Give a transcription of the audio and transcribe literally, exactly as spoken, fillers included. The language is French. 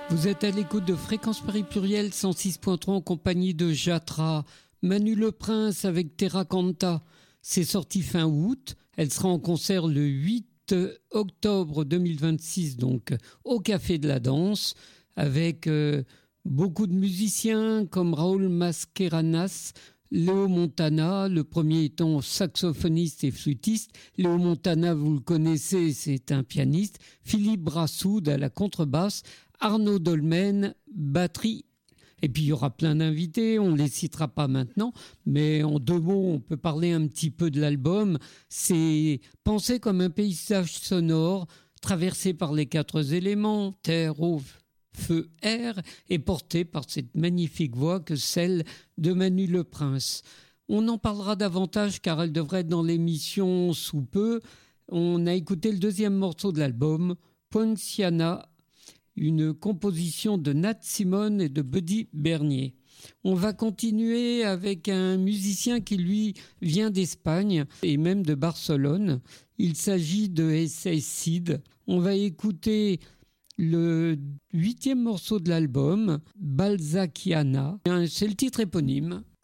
Vous êtes à l'écoute de Fréquence Paris Pluriel cent six point trois en compagnie de Jatra. Manu Le Prince avec Terra Canta. C'est sorti fin août. Elle sera en concert le huit octobre deux mille vingt-six, donc au Café de la Danse, avec euh, beaucoup de musiciens comme Raoul Mascarenas, Léo Montana, le premier étant saxophoniste et flûtiste. Léo Montana, vous le connaissez, c'est un pianiste. Philippe Brassoud à la contrebasse. Arnaud Dolmen, batterie. Et puis il y aura plein d'invités, on ne les citera pas maintenant, mais en deux mots, on peut parler un petit peu de l'album. C'est pensé comme un paysage sonore, traversé par les quatre éléments, terre, eau, feu, air, et porté par cette magnifique voix que celle de Manu Le Prince. On en parlera davantage car elle devrait être dans l'émission sous peu. On a écouté le deuxième morceau de l'album, Poinciana, une composition de Nat Simone et de Buddy Bernier. On va continuer avec un musicien qui, lui, vient d'Espagne et même de Barcelone. Il s'agit de Essay Seed. On va écouter le huitième morceau de l'album, Balzaciana. C'est le titre éponyme.